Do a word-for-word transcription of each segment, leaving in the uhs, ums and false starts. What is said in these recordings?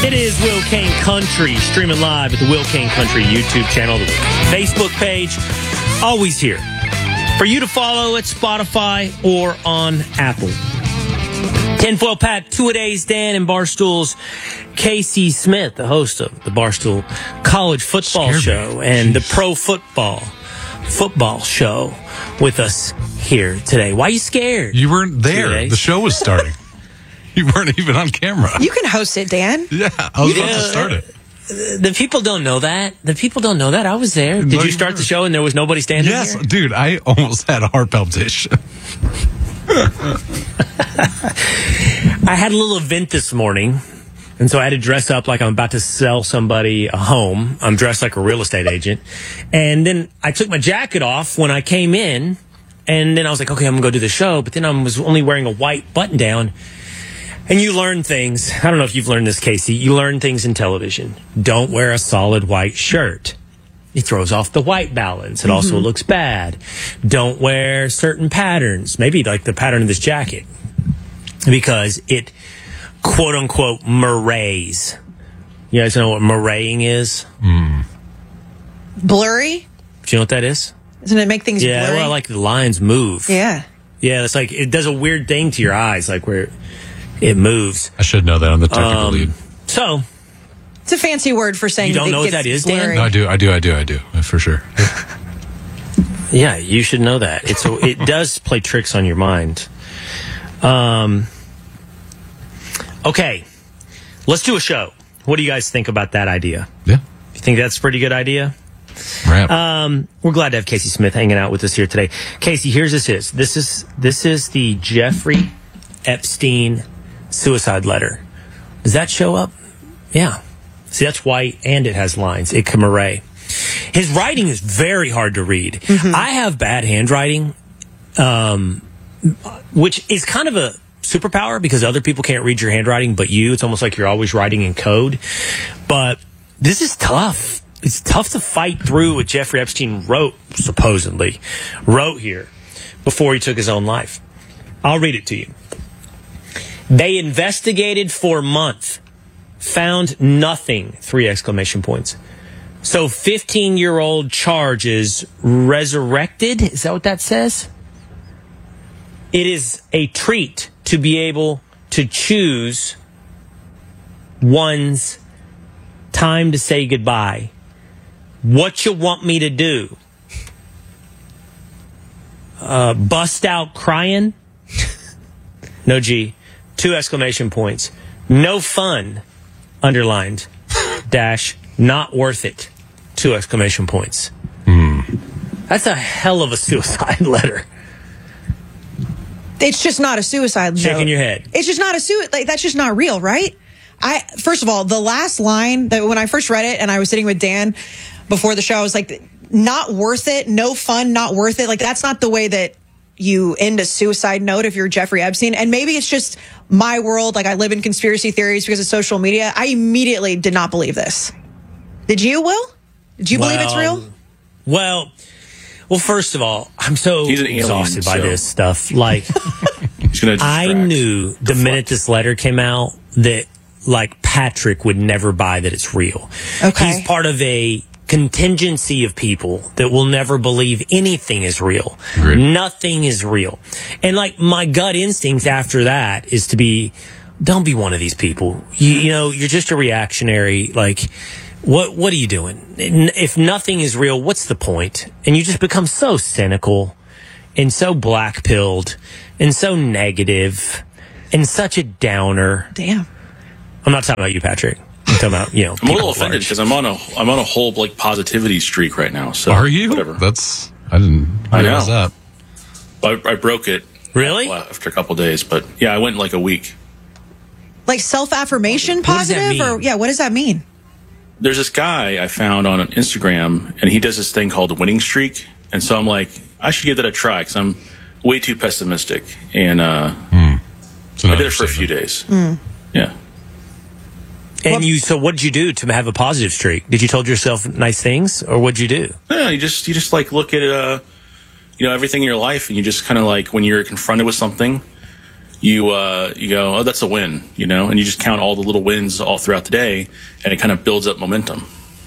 It is Will Kane Country, streaming live at the Will Kane Country YouTube channel, the Facebook page. Always here for you to follow at Spotify or on Apple. Tinfoil Pat, Two-A-Days Dan, and Barstool's Casey Smith, the host of the Barstool College Football Scared Show me. and Jeez. the Pro Football Football Show with us here today. Why are you scared? You weren't there. Two-A-Days. The show was starting. You weren't even on camera. You can host it, Dan. Yeah, I was about Yeah. to start it. The people don't know that. The people don't know that. I was there. Did No, you you start were. the show and there was nobody standing Yes, here? dude, I almost had a heart palpitation. I had a little event this morning, and so I had to dress up like I'm about to sell somebody a home. I'm dressed like a real estate agent. And then I took my jacket off when I came in, and then I was like, okay, I'm going to go do the show. But then I was only wearing a white button down. And you learn things. I don't know if you've learned this, Casey. You learn things in television. Don't wear a solid white shirt. It throws off the white balance. It also looks bad. Don't wear certain patterns. Maybe like the pattern of this jacket. Because it, quote unquote, murrays. You guys know what murraying is? Blurry? Do you know what that is? Doesn't it make things Yeah, blurry? well, like the lines move. yeah. Yeah, it's like, it does a weird thing to your eyes, like where it moves. I should know that on the technical Um, lead. So, It's a fancy word for saying You don't it know what gets that is, Dan? blurry. No, I do, I do, I do, I do, for sure. yeah, you should know that. It's a, it does play tricks on your mind. Um. Okay, let's do a show. What do you guys think about that idea? Yeah. You think that's a pretty good idea? Rap. Um, we're glad to have Casey Smith hanging out with us here today. Casey, here's this is. This is this is the Jeffrey Epstein suicide letter. Does that show up? Yeah. See, that's white and it has lines. It can array. His writing is very hard to read. I have bad handwriting, um, which is kind of a superpower because other people can't read your handwriting but you. It's almost like you're always writing in code. But this is tough. It's tough to fight through what Jeffrey Epstein wrote, supposedly, wrote here before he took his own life. I'll read it to you. They investigated for a month, found nothing, three exclamation points. So fifteen-year-old charge is resurrected? Is that what that says? It is a treat to be able to choose one's time to say goodbye. What you want me to do? Uh, bust out crying? No G. Two exclamation points. No fun, underlined, dash, not worth it. Two exclamation points. That's a hell of a suicide letter. It's just not a suicide Shaking note. your head. It's just not a suicide. Like, that's just not real, right? I First of all, the last line that when I first read it and I was sitting with Dan before the show, I was like, not worth it, no fun, not worth it. Like, that's not the way that you end a suicide note if you're Jeffrey Epstein. And maybe it's just my world. Like, I live in conspiracy theories because of social media. I immediately did not believe this. Did you, Will? Did you believe it's Well, real? Well, well, first of all, I'm so He's an alien, exhausted by so- this stuff. Like, He's gonna I distract. knew the minute this letter came out that, like, Patrick would never buy that it's real. Okay. He's part of a contingency of people that will never believe anything is real. Agreed. Nothing is real. And, like, my gut instinct after that is to be, don't be one of these people. You, you know, you're just a reactionary. Like, what what are you doing? If nothing is real, what's the point? And you just become so cynical and so black-pilled and so negative and such a downer. Damn. I'm not talking about you, Patrick. I'm talking about, you know, I'm a little people at offended large. because I'm on a I'm on a whole like positivity streak right now. So Are you? Whatever. That's, I didn't I know. realize that. I, I broke it Really? after a couple of days, but yeah, I went like a week. Like self-affirmation does that positive? Or, mean? yeah, what does that mean? There's this guy I found on Instagram, and he does this thing called the winning streak. And so I'm like, I should give that a try because I'm way too pessimistic. And uh, It's an I did it for a few understatement. days. Yeah. And you, so what did you do to have a positive streak? Did you told yourself nice things, or what'd you do? Yeah, you just you just like look at uh, you know everything in your life, and you just kind of like when you're confronted with something, you uh, you go, oh, that's a win, you know, and you just count all the little wins all throughout the day, and it kind of builds up momentum.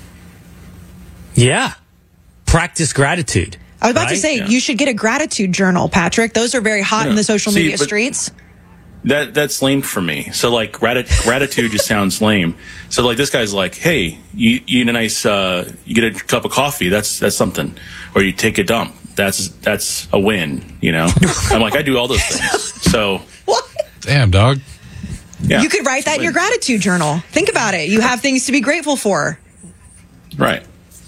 Yeah. Practice gratitude. I was about right? to say, Yeah. you should get a gratitude journal, Patrick. Those are very hot Yeah. in the social See, media but- streets. That that's lame for me. So like grat- gratitude just sounds lame. So like this guy's like, hey, you, you eat a nice, uh, you get a cup of coffee. That's that's something. Or you take a dump. That's that's a win. You know. I'm like, I do all those things. So What? Damn, dog. yeah, You could write that in your gratitude journal. Think about it. You have things to be grateful for. right.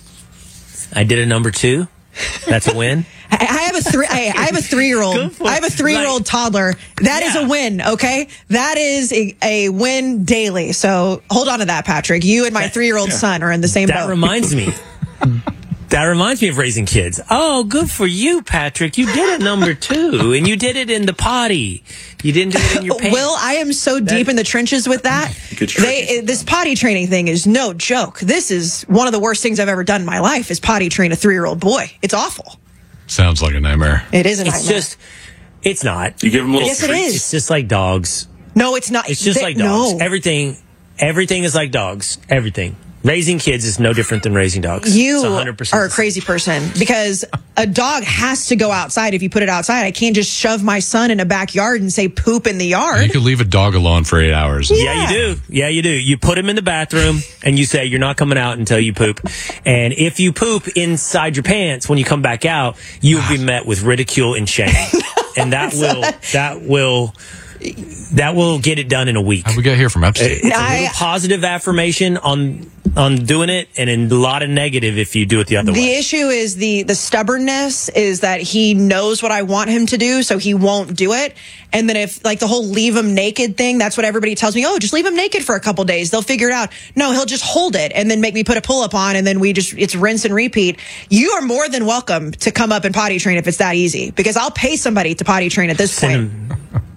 I did a number two. That's a win. I I have a three. I I have a Go three-year-old. for it. I have a three-year-old Like- toddler. That is Yeah. a win. Okay, that is a, a win daily. So hold on to that, Patrick. You and my three-year-old yeah. son are in the same That boat. reminds me. That reminds me of raising kids. Oh, good for you, Patrick. You did it number two, and you did it in the potty. You didn't do it in your pants. Will, I am so deep in the trenches with that. Good trick. They, this potty training thing is no joke. This is one of the worst things I've ever done in my life. Is potty train a three-year-old boy. It's awful. Sounds like a nightmare. It is a It's nightmare. just, it's not. You give them little Yes, it treats. is. It's just like dogs. no, it's not. It's just They- like dogs. No. Everything, everything is like dogs. Everything. Raising kids is no different than raising dogs. You It's one hundred percent are a crazy person because a dog has to go outside if you put it outside. I can't just shove my son in a backyard and say poop in the You yard. could leave a dog alone for eight hours. Yeah, you do. Yeah, you do. You put him in the bathroom and you say you're not coming out until you poop. And if you poop inside your pants when you come back out, you will be met with ridicule and shame. And that will that will that will get it done in a week. How'd we get here from Epstein? It's a I- little positive affirmation on on doing it, and a lot of negative if you do it the other The way. issue is the the stubbornness is that he knows what I want him to do, so he won't do it. And then if like the whole leave him naked thing, that's what everybody tells me. Oh, just leave him naked for a couple days; they'll figure it out. No, he'll just hold it and then make me put a pull up on, and then we just it's rinse and repeat. You are more than welcome to come up and potty train if it's that easy, because I'll pay somebody to potty train at this Send point. him,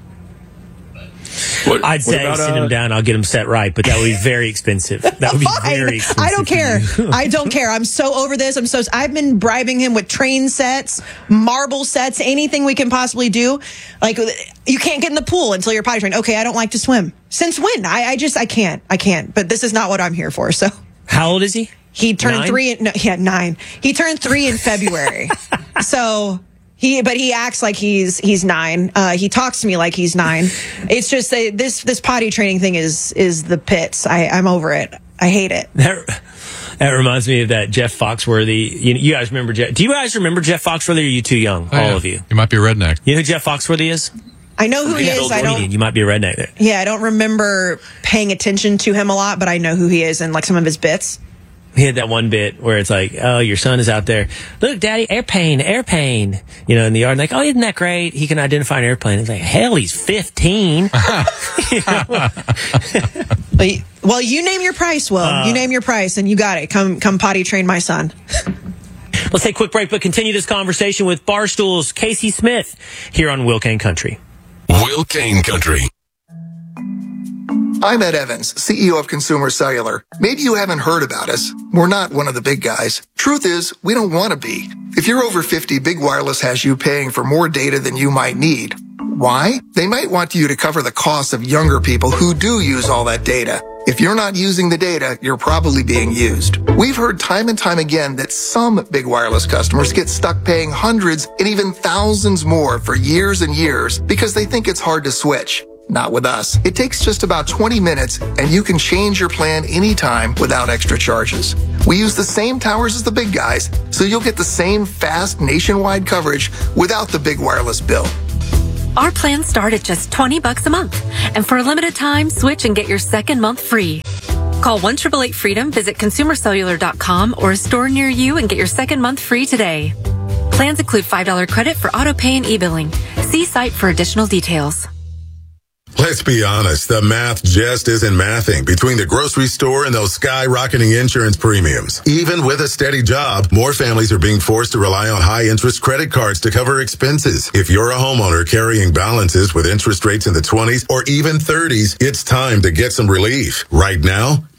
What, I'd what say about, send uh, him down. I'll get him set right, but that would be very expensive. That would be Fine. very expensive. I don't for care. you. I don't care. I'm so over this. I'm so. I've been bribing him with train sets, marble sets, anything we can possibly do. Like you can't get in the pool until you're potty trained. Okay, I don't like to swim. Since when? I, I just I can't. I can't. But this is not what I'm here for. So How old is he? he turned Nine? three. In, no, yeah, nine. He turned three in February. So. He, but he acts like he's he's nine. Uh, he talks to me like he's nine. It's just uh, this this potty training thing is is the pits. I, I'm over it. I hate it. That, that reminds me of that Jeff Foxworthy. You, you guys remember Jeff? Do you guys remember Jeff Foxworthy? Or are you too young? Oh, all yeah. of you. You might be a redneck. You know who Jeff Foxworthy is? I know who he Yeah, is. I Comedian. don't. You might be a redneck there. Yeah, I don't remember paying attention to him a lot, but I know who he is and like some of his bits. He had that one bit where it's like, oh, your son is out there. Look, Daddy, airplane, airplane. You know, in the yard. Like, oh, isn't that great? He can identify an airplane. It's like, hell, he's fifteen. You know? But, well, you name your price, Will. Uh, you name your price, and you got it. Come, come potty train my son. Let's take a quick break, but continue this conversation with Barstool's Casey Smith here on Will Kane Country. Will Kane Country. I'm Ed Evans, C E O of Consumer Cellular. Maybe you haven't heard about us. We're not one of the big guys. Truth is, we don't want to be. If you're over fifty, Big Wireless has you paying for more data than you might need. Why? They might want you to cover the costs of younger people who do use all that data. If you're not using the data, you're probably being used. We've heard time and time again that some Big Wireless customers get stuck paying hundreds and even thousands more for years and years because they think it's hard to switch. Not with us. It takes just about twenty minutes and you can change your plan anytime without extra charges. We use the same towers as the big guys, so you'll get the same fast nationwide coverage without the big wireless bill. Our plans start at just twenty bucks a month. And for a limited time, switch and get your second month free. Call one eight eight eight freedom, visit consumer cellular dot com or a store near you and get your second month free today. Plans include five dollars credit for auto pay and e-billing. See site for additional details. Let's be honest, the math just isn't mathing between the grocery store and those skyrocketing insurance premiums. Even with a steady job, more families are being forced to rely on high-interest credit cards to cover expenses. If you're a homeowner carrying balances with interest rates in the twenties or even thirties, it's time to get some relief. Right now,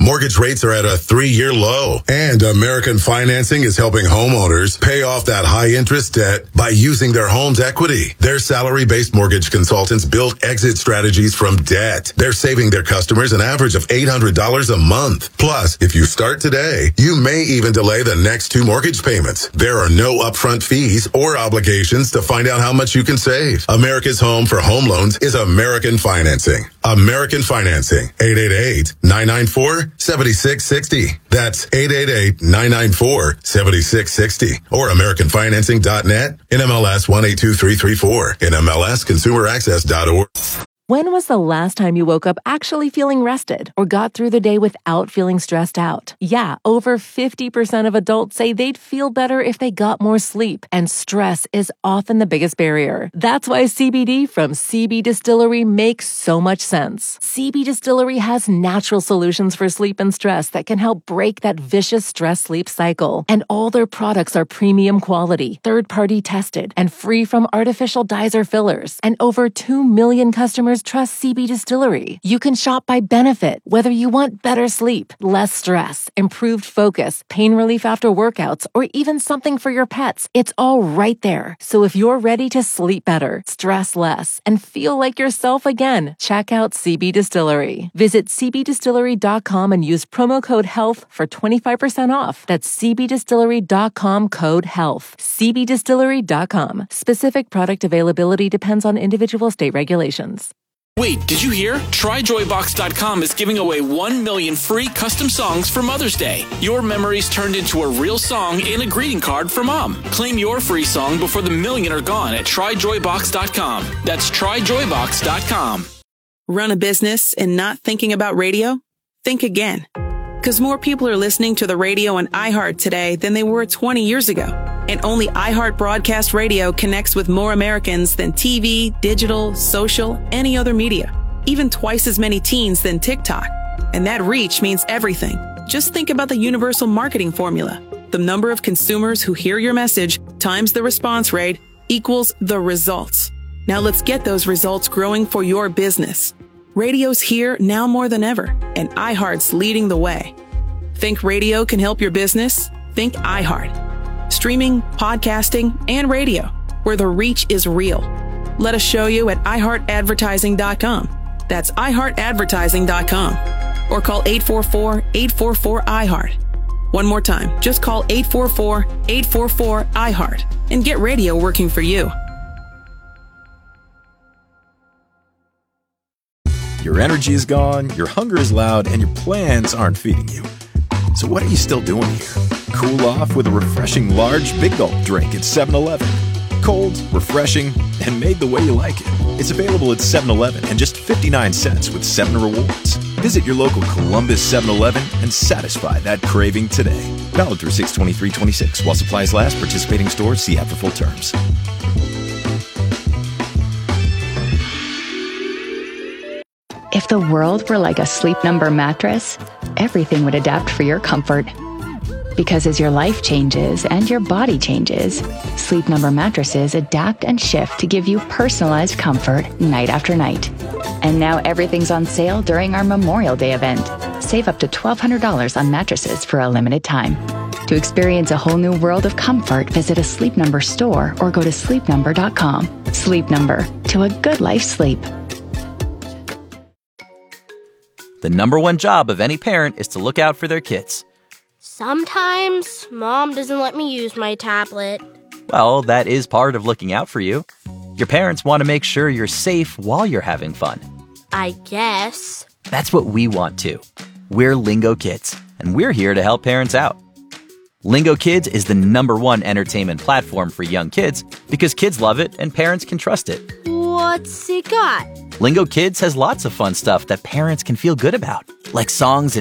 Mortgage rates are at a three-year low. And American Financing is helping homeowners pay off that high-interest debt by using their home's equity. Their salary-based mortgage consultants build exit strategies from debt. They're saving their customers an average of eight hundred dollars a month. Plus, if you start today, you may even delay the next two mortgage payments. There are no upfront fees or obligations to find out how much you can save. America's home for home loans is American Financing. American Financing. eight eight eight, nine nine four, seven six six zero. That's eight eight eight, nine nine four, seven six six zero. Or American Financing dot net. N M L S one eight two three three four. N M L S consumer access dot org. When was the last time you woke up actually feeling rested or got through the day without feeling stressed out? Yeah, over fifty percent of adults say they'd feel better if they got more sleep, and stress is often the biggest barrier. That's why C B D from C B Distillery makes so much sense. C B Distillery has natural solutions for sleep and stress that can help break that vicious stress-sleep cycle. And all their products are premium quality, third-party tested, and free from artificial dyes or fillers. And over two million customers trust C B Distillery. You can shop by benefit, whether you want better sleep, less stress, improved focus, pain relief after workouts, or even something for your pets. It's all right there. So if you're ready to sleep better, stress less, and feel like yourself again, check out C B Distillery. Visit c b distillery dot com and use promo code HEALTH for twenty-five percent off. That's c b distillery dot com code HEALTH. c b distillery dot com. Specific product availability depends on individual state regulations. Wait, did you hear? Try joy box dot com is giving away one million free custom songs for Mother's Day. Your memories turned into a real song and a greeting card for Mom. Claim your free song before the million are gone at try joy box dot com. That's try joy box dot com. Run a business and not thinking about radio? Think again. Because more people are listening to the radio on iHeart today than they were twenty years ago. And only iHeart Broadcast Radio connects with more Americans than T V, digital, social, any other media. Even twice as many teens than TikTok. And that reach means everything. Just think about the universal marketing formula. The number of consumers who hear your message times the response rate equals the results. Now let's get those results growing for your business. Radio's here now more than ever, and iHeart's leading the way. Think radio can help your business? Think iHeart. Streaming, podcasting, and radio, where the reach is real. Let us show you at i heart advertising dot com. That's i heart advertising dot com. Or call eight four four, eight four four, I heart. One more time, just call eight four four, eight four four, I heart and get radio working for you. Your energy is gone, your hunger is loud, and your plans aren't feeding you. So what are you still doing here? Cool off with a refreshing large Big Gulp drink at seven eleven. Cold, refreshing, and made the way you like it. It's available at seven eleven and just fifty-nine cents with seven rewards. Visit your local Columbus seven eleven and satisfy that craving today. Valid through six twenty-three twenty-six. While supplies last, participating stores see app for full terms. If the world were like a Sleep Number mattress, everything would adapt for your comfort. Because as your life changes and your body changes, Sleep Number mattresses adapt and shift to give you personalized comfort night after night. And now everything's on sale during our Memorial Day event. Save up to twelve hundred dollars on mattresses for a limited time. To experience a whole new world of comfort, visit a Sleep Number store or go to sleep number dot com. Sleep Number, to a good life's sleep. The number one job of any parent is to look out for their kids. Sometimes Mom doesn't let me use my tablet. Well, that is part of looking out for you. Your parents want to make sure you're safe while you're having fun. I guess. That's what we want too. We're Lingo Kids, and we're here to help parents out. Lingo Kids is the number one entertainment platform for young kids because kids love it and parents can trust it. What's it got? Lingo Kids has lots of fun stuff that parents can feel good about, like songs and